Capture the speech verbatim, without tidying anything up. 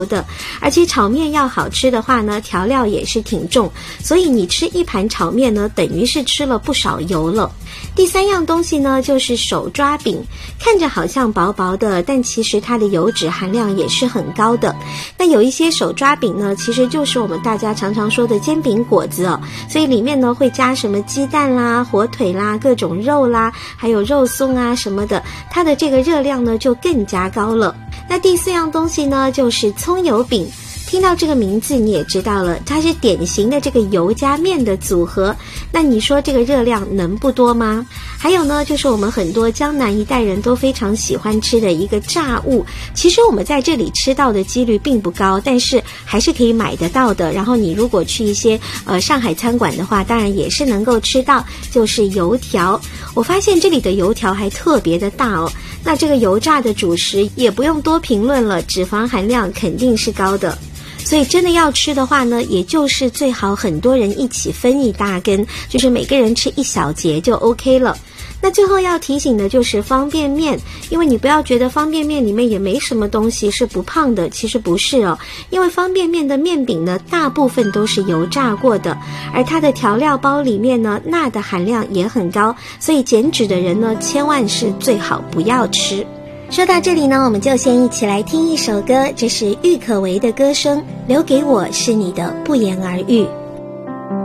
的，而且炒面要好吃的话呢，调料也是挺重，所以你吃一盘炒面呢，等于是吃了不少油了。第三样东西呢，就是手抓饼，看着好像薄薄的，但其实它的油脂含量也是很高的。那有一些手抓饼呢，其实就是我们大家常常说的煎饼果子哦，所以里面呢会加什么鸡蛋啦、火腿啦、各种肉啦，还有肉松啊什么的，它的这个热量呢就更加高了。那第四样东西呢，就是葱油饼。听到这个名字你也知道了，它是典型的这个油加面的组合，那你说这个热量能不多吗？还有呢，就是我们很多江南一带人都非常喜欢吃的一个炸物，其实我们在这里吃到的几率并不高，但是还是可以买得到的。然后你如果去一些呃上海餐馆的话，当然也是能够吃到，就是油条。我发现这里的油条还特别的大哦。那这个油炸的主食也不用多评论了，脂肪含量肯定是高的。所以真的要吃的话呢，也就是最好很多人一起分一大根，就是每个人吃一小节就 OK 了。那最后要提醒的就是方便面，因为你不要觉得方便面里面也没什么东西是不胖的，其实不是哦。因为方便面的面饼呢，大部分都是油炸过的，而它的调料包里面呢，钠的含量也很高，所以减脂的人呢，千万是最好不要吃。说到这里呢，我们就先一起来听一首歌，这是郁可唯的歌声，留给我是你的不言而喻。